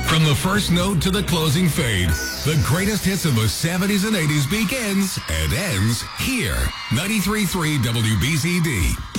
From the first note to the closing fade, the greatest hits of the 70s and 80s begins and ends here. 93.3 WBZD.